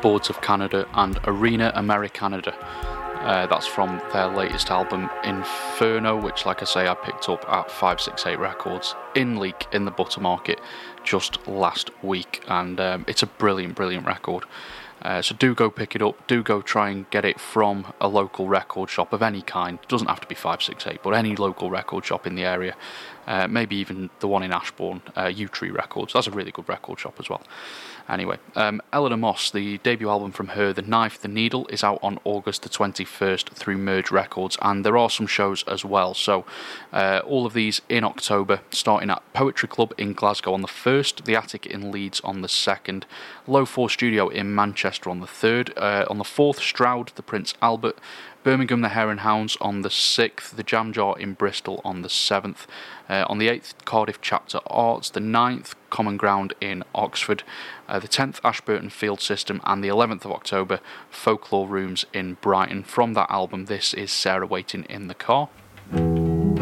Boards of Canada and Arena Americanada. That's from their latest album, Inferno, which, like I say, I picked up at 568 Records in Leek in the Butter Market just last week, and it's a brilliant record. So do go pick it up, do go try and get it from a local record shop of any kind. It doesn't have to be 568, but any local record shop in the area. Maybe even the one in Ashbourne, U-Tree Records. That's a really good record shop as well. Anyway, Eleanor Moss, the debut album from her, The Knife, The Needle, is out on August the 21st through Merge Records, and there are some shows as well. So all of these in October, starting at Poetry Club in Glasgow on the 1st, The Attic in Leeds on the 2nd, Low 4 Studio in Manchester on the 3rd, on the 4th, Stroud, the Prince Albert, Birmingham, the Hare and Hounds on the 6th, the Jam Jar in Bristol on the 7th, on the 8th, Cardiff Chapter Arts, the 9th, Common Ground in Oxford, the 10th, Ashburton Field System, and the 11th of October, Folklore Rooms in Brighton. From that album, this is Sarah Waiting in the Car.